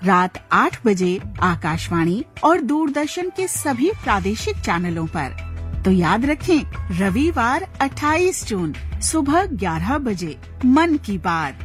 रात 8 बजे आकाशवाणी और दूरदर्शन के सभी प्रादेशिक चैनलों पर। तो याद रखें, रविवार 28 जून सुबह 11 बजे मन की बात।